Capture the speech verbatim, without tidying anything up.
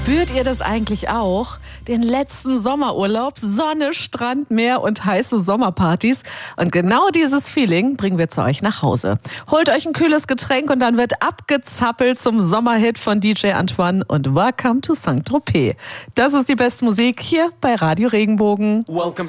Spürt ihr das eigentlich auch? Den letzten Sommerurlaub, Sonne, Strand, Meer und heiße Sommerpartys. Und genau dieses Feeling bringen wir zu euch nach Hause. Holt euch ein kühles Getränk und dann wird abgezappelt zum Sommerhit von D J Antoine und Welcome to Saint-Tropez. Das ist die beste Musik hier bei Radio Regenbogen. Welcome